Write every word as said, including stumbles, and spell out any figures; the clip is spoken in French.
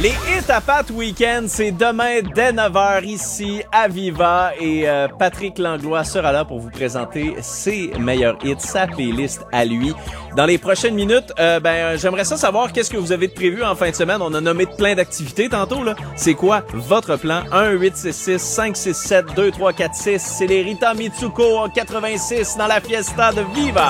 Les hits à Pat Weekend, c'est demain dès neuf heures ici à Viva et euh, Patrick Langlois sera là pour vous présenter ses meilleurs hits, sa playlist à lui. Dans les prochaines minutes, euh, ben j'aimerais ça savoir qu'est-ce que vous avez de prévu en fin de semaine. On a nommé plein d'activités tantôt là. C'est quoi votre plan? un huit six six cinq six sept deux trois quatre six. C'est les Rita Mitsuko en quatre-vingt-six dans la fiesta de Viva.